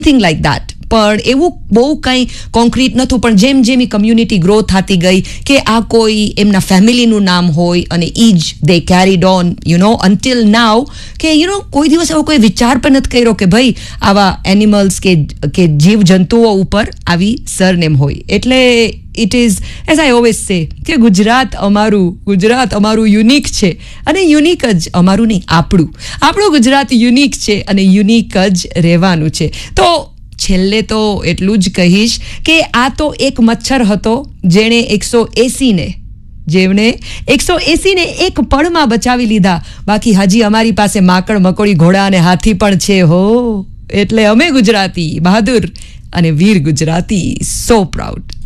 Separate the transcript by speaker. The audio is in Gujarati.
Speaker 1: Thing like that. પણ એવું બહુ કંઈ કોન્ક્રીટ નહોતું. પણ જેમ જેમ એ કમ્યુનિટી ગ્રો થતી ગઈ કે આ કોઈ એમના ફેમિલીનું નામ હોય અને એ જ દે કેરીડ ઓન અન્ટિલ નાવ કે કોઈ દિવસ એવો કોઈ વિચાર પણ નથી કર્યો કે ભાઈ આવા એનિમલ્સ કે જીવ જંતુઓ ઉપર આવી સરનેમ હોય. એટલે it is as I always say કે ગુજરાત અમારું યુનિક છે અને યુનિક જ અમારું નહીં, આપણું ગુજરાત યુનિક છે અને યુનિક જ રહેવાનું છે. તો છેલ્લે તો એટલું જ કહીશ કે આ તો એક મચ્છર હતો જેણે 180 ને એક પળમાં બચાવી લીધા. બાકી હજી અમારી પાસે માકડ, મકોડી, ઘોડા અને હાથી પણ છે હો. એટલે અમે ગુજરાતી, બહાદુર અને વીર ગુજરાતી, સો પ્રાઉડ.